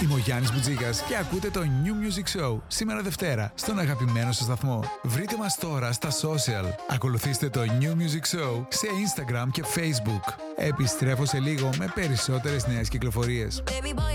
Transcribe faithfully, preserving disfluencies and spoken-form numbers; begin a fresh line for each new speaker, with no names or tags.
Είμαι ο Γιάννης Μπουτζίκας και ακούτε το New Music Show σήμερα Δευτέρα στον αγαπημένο σας σταθμό. Βρείτε μας τώρα στα social. Ακολουθήστε το New Music Show σε Instagram και Facebook. Επιστρέφω σε λίγο με περισσότερες νέες κυκλοφορίες.